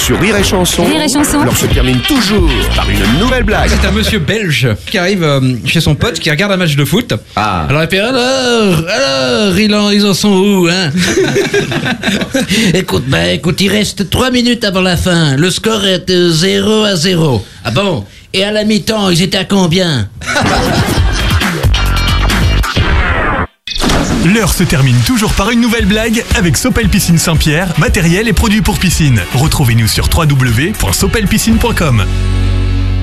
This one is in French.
Sur Rire et Chanson, Rire et Chanson. l'heure se termine toujours par une nouvelle blague. C'est un monsieur belge qui arrive chez son pote qui regarde un match de foot. Ah. Alors il fait alors, ils en sont où, hein? écoute, il reste 3 minutes avant la fin. Le score est de 0-0. Ah bon? Et à la mi-temps, ils étaient à combien? L'heure se termine toujours par une nouvelle blague avec Sopel Piscine Saint-Pierre, matériel et produits pour piscine. Retrouvez-nous sur www.sopelpiscine.com.